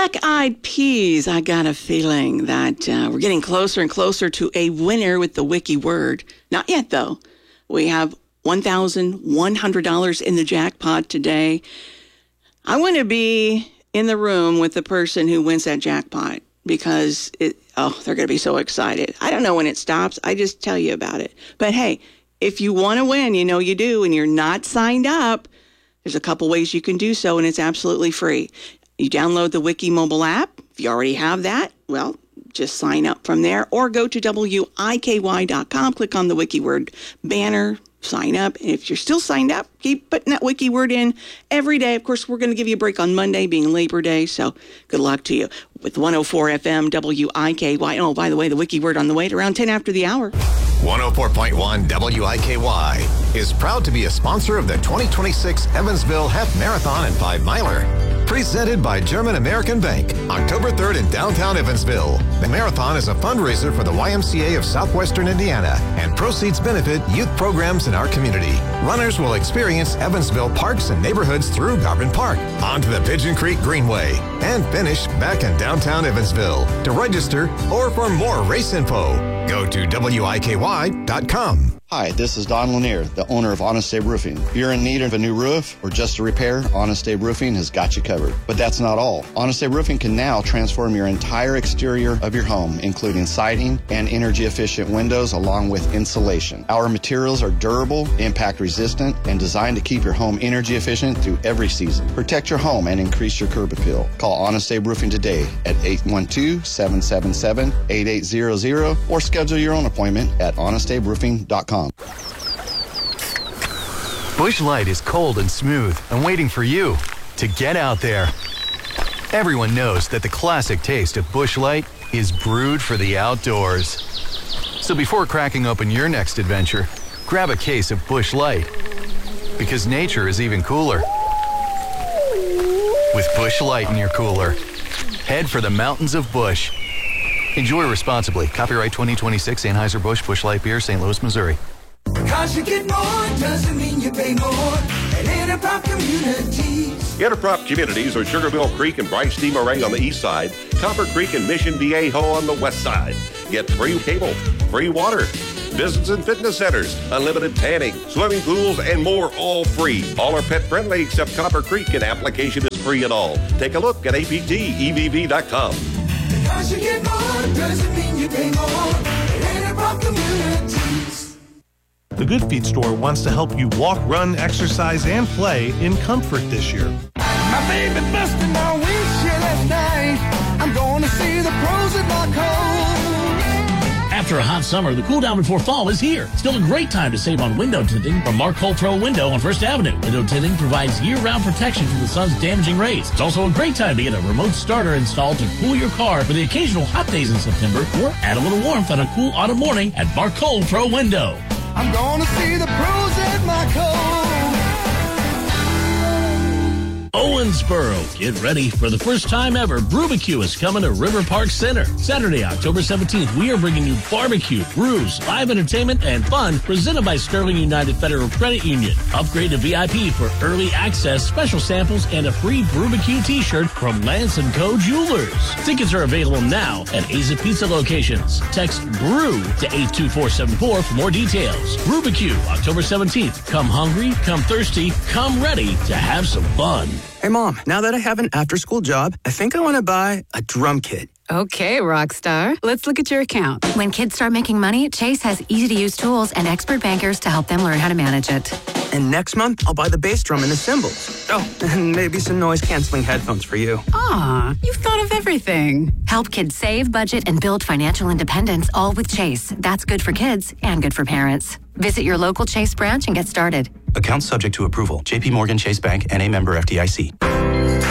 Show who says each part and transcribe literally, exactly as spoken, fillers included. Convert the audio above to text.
Speaker 1: Black Eyed Peas. I got a feeling that uh, we're getting closer and closer to a winner with the wiki word. Not yet, though. We have one thousand one hundred dollars in the jackpot today. I want to be in the room with the person who wins that jackpot because, it, oh, they're going to be so excited. I don't know when it stops. I just tell you about it. But, hey, if you want to win, you know you do, and you're not signed up, there's a couple ways you can do so, and it's absolutely free. You download the Wiki mobile app. If you already have that, well, just sign up from there or go to W I K Y dot com, click on the wiki word banner, sign up. And if you're still signed up, keep putting that wiki word in every day. Of course, we're going to give you a break on Monday being Labor Day, so good luck to you. With one oh four F M, W I K Y. Oh, by the way, the wiki word on the way at around ten after the hour.
Speaker 2: one oh four point one W I K Y is proud to be a sponsor of the twenty twenty-six Evansville Half Marathon and Five Miler. Presented by German American Bank, October third in downtown Evansville. The marathon is a fundraiser for the Y M C A of Southwestern Indiana, and proceeds benefit youth programs in our community. Runners will experience Evansville parks and neighborhoods through Garvin Park, onto the Pigeon Creek Greenway, and finish back in downtown Evansville. To register or for more race info, go to W I K Y dot com.
Speaker 3: Hi, this is Don Lanier, the owner of Honest Abe Roofing. If you're in need of a new roof or just a repair, Honest Abe Roofing has got you covered. But that's not all. Honest Abe Roofing can now transform your entire exterior of your home, including siding and energy-efficient windows along with insulation. Our materials are durable, impact-resistant, and designed to keep your home energy-efficient through every season. Protect your home and increase your curb appeal. Call Honest Abe Roofing today at eight one two, seven seven seven, eight eight zero zero or schedule your own appointment at honest abe roofing dot com.
Speaker 4: Busch Light is cold and smooth and waiting for you to get out there. Everyone knows that the classic taste of Busch Light is brewed for the outdoors. So before cracking open your next adventure, grab a case of Busch Light, because nature is even cooler with Busch Light in your cooler. Head for the mountains of Busch. Enjoy responsibly. Copyright twenty twenty-six Anheuser-Busch Busch Light Beer, Saint Louis, Missouri.
Speaker 5: Cause you get more doesn't mean you pay more at Interprop Communities.
Speaker 6: Interprop Communities are Sugarmill Creek and Bryce D. Moray on the east side, Copper Creek and Mission Viejo on the west side. Get free cable, free water, business and fitness centers, unlimited tanning, swimming pools, and more, all free. All are pet friendly except Copper Creek, and application is free at all. Take a look at A P T E V V dot com.
Speaker 5: Because you get more doesn't mean you pay more at Interprop Communities.
Speaker 7: The Good Feet store wants to help you walk, run, exercise, and play in comfort this year.
Speaker 5: My baby busted my windshield last night. I'm going to see the pros at Mark.
Speaker 8: After a hot summer, the cool down before fall is here. Still a great time to save on window tinting from Mark Coltrane Window on First Avenue. Window tinting provides year-round protection from the sun's damaging rays. It's also a great time to get a remote starter installed to cool your car for the occasional hot days in September, or add a little warmth on a cool autumn morning at Mark Coltrane Window.
Speaker 5: I'm gonna see the pros at Marco.
Speaker 8: Owensboro, get ready for the first time ever. Brubecue is coming to River Park Center. Saturday, October seventeenth, we are bringing you barbecue, brews, live entertainment, and fun presented by Sterling United Federal Credit Union. Upgrade to V I P for early access, special samples, and a free Brubecue t-shirt from Lance and Co. Jewelers. Tickets are available now at Aza Pizza locations. Text BREW to eight two four seven four for more details. Brubecue, October seventeenth. Come hungry, come thirsty, come ready to have some fun.
Speaker 9: Hey, Mom, now that I have an after-school job, I think I want to buy a drum kit.
Speaker 10: Okay, rock star. Let's look at your account.
Speaker 11: When kids start making money, Chase has easy-to-use tools and expert bankers to help them learn how to manage it.
Speaker 9: And next month, I'll buy the bass drum and the cymbals. Oh, and maybe some noise-canceling headphones for you.
Speaker 10: Aw, you've thought of everything.
Speaker 11: Help kids save, budget, and build financial independence, all with Chase. That's good for kids and good for parents. Visit your local Chase branch and get started.
Speaker 12: Account subject to approval. J P Morgan Chase Bank, N A member F D I C.